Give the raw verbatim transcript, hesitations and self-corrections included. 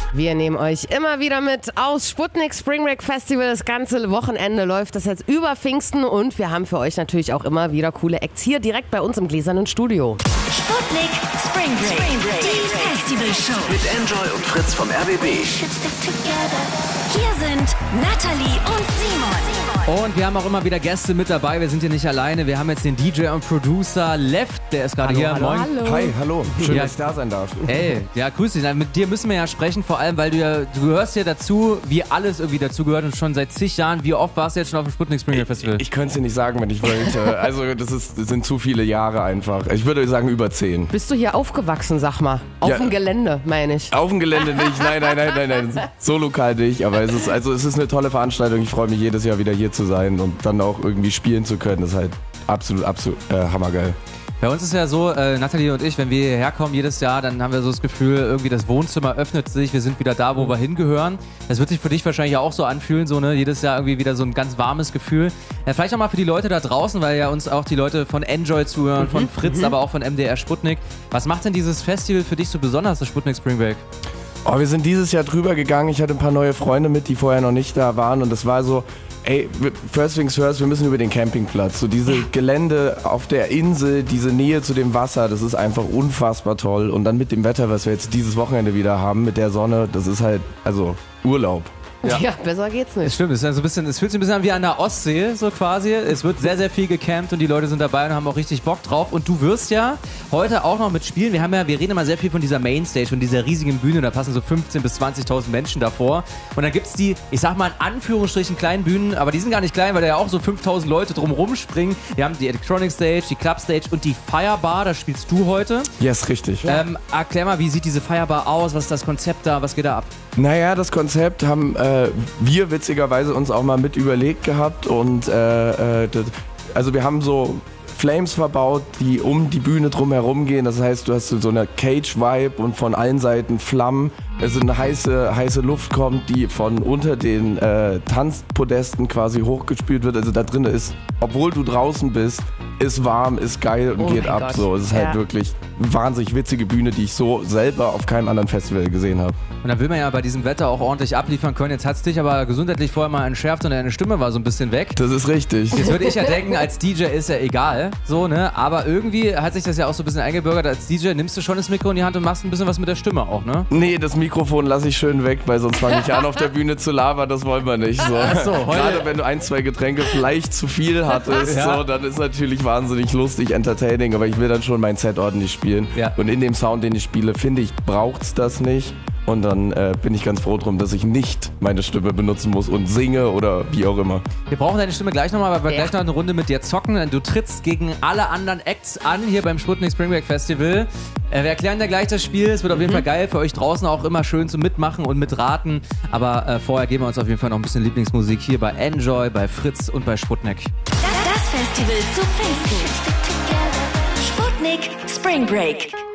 Wir nehmen euch immer wieder mit aus Sputnik Spring Break Festival. Das ganze Wochenende läuft das jetzt über Pfingsten und wir haben für euch natürlich auch immer wieder coole Acts hier direkt bei uns im gläsernen Studio. Sputnik Spring Break, Spring Break. Die Festivalshow. Mit Enjoy und Fritz vom R B B. Hier sind Natalie und Simon. Und wir haben auch immer wieder Gäste mit dabei. Wir sind hier nicht alleine. Wir haben jetzt den D J und Producer Left, der ist gerade hier. Hallo, Moin. hallo. Hi, hallo. Schön, Ja. dass ich da sein darf. Hey, ja, grüß dich. Mit dir müssen wir ja sprechen, vor allem, weil du ja, du gehörst ja dazu, wie alles irgendwie dazu gehört und schon seit zig Jahren. Wie oft warst du jetzt schon auf dem Sputnik Spring Break Festival? Ich, ich könnte es dir nicht sagen, wenn ich wollte. Also das, ist, das sind zu viele Jahre einfach. Ich würde sagen über zehn. Bist du hier aufgewachsen, sag mal? Auf Ja. dem Gelände, meine ich. Auf dem Gelände nicht, nein, nein, nein, nein, nein. So lokal nicht, aber es ist, also es ist eine tolle Veranstaltung. Ich freue mich jedes Jahr wieder hier zu sein und dann auch irgendwie spielen zu können. Das ist halt absolut, absolut äh, hammergeil. Bei uns ist ja so, äh, Nathalie und ich, wenn wir hierher kommen jedes Jahr, dann haben wir so das Gefühl, irgendwie das Wohnzimmer öffnet sich, wir sind wieder da, wo wir hingehören. Das wird sich für dich wahrscheinlich auch so anfühlen, so ne, jedes Jahr irgendwie wieder so ein ganz warmes Gefühl. Ja, vielleicht auch mal für die Leute da draußen, weil ja uns auch die Leute von Enjoy zuhören, von Fritz, aber auch von M D R Sputnik. Was macht denn dieses Festival für dich so besonders, das Sputnik Spring Break? Oh, wir sind dieses Jahr drüber gegangen. Ich hatte ein paar neue Freunde mit, die vorher noch nicht da waren und es war so, ey, first things first, wir müssen über den Campingplatz. So diese Gelände auf der Insel, diese Nähe zu dem Wasser, das ist einfach unfassbar toll. Und dann mit dem Wetter, was wir jetzt dieses Wochenende wieder haben, mit der Sonne, das ist halt, also Urlaub. Ja, ja besser geht's nicht. Das stimmt, es, ist ja so ein bisschen, es fühlt sich ein bisschen an wie an der Ostsee, so quasi. Es wird sehr, sehr viel gecampt und die Leute sind dabei und haben auch richtig Bock drauf. Und du wirst ja heute auch noch mitspielen. Wir haben ja, wir reden immer sehr viel von dieser Mainstage, von dieser riesigen Bühne. Da passen so fünfzehntausend bis zwanzigtausend Menschen davor. Und dann gibt's die, ich sag mal in Anführungsstrichen, kleinen Bühnen, aber die sind gar nicht klein, weil da ja auch so fünftausend Leute drum rumspringen. Wir haben die Electronic Stage, die Club Stage und die Firebar, da spielst du heute. Yes, richtig. Ähm, erklär mal, wie sieht diese Firebar aus? Was ist das Konzept da? Was geht da ab? Naja, das Konzept haben äh, wir witzigerweise uns auch mal mit überlegt gehabt und äh, äh, das, also wir haben so Flames verbaut, die um die Bühne drum herum gehen. Das heißt, du hast so eine Cage-Vibe und von allen Seiten Flammen. Also eine heiße, heiße Luft kommt, die von unter den äh, Tanzpodesten quasi hochgespült wird. Also da drin ist, obwohl du draußen bist, ist warm, ist geil und Oh geht mein ab. Gott. So, es ist Ja. halt wirklich eine wahnsinnig witzige Bühne, die ich so selber auf keinem anderen Festival gesehen habe. Und da will man ja bei diesem Wetter auch ordentlich abliefern können. Jetzt hat's dich aber gesundheitlich vorher mal entschärft und deine Stimme war so ein bisschen weg. Das ist richtig. Jetzt würde ich ja denken, als D J ist ja egal, so, ne? Aber irgendwie hat sich das ja auch so ein bisschen eingebürgert. Als D J nimmst du schon das Mikro in die Hand und machst ein bisschen was mit der Stimme auch, ne? Nee, das Mikrofon lasse ich schön weg, weil sonst fange ich an, auf der Bühne zu labern, das wollen wir nicht. So. Ach so, heute- Gerade wenn du ein, zwei Getränke vielleicht zu viel hattest, Ja. so, dann ist natürlich wahnsinnig lustig, entertaining, aber ich will dann schon mein Set ordentlich spielen. Ja. Und in dem Sound, den ich spiele, finde ich, braucht's das nicht. Und dann äh, bin ich ganz froh drum, dass ich nicht meine Stimme benutzen muss und singe oder wie auch immer. Wir brauchen deine Stimme gleich nochmal, weil wir Ja. gleich noch eine Runde mit dir zocken. Du trittst gegen alle anderen Acts an hier beim Sputnik Spring Break Festival. Äh, wir erklären dir gleich das Spiel. Es wird auf jeden Fall geil für euch draußen auch immer schön zum Mitmachen und mitraten. Aber äh, vorher geben wir uns auf jeden Fall noch ein bisschen Lieblingsmusik hier bei Enjoy, bei Fritz und bei Sputnik. Das Festival zu Pfingsten. Sputnik Spring Break.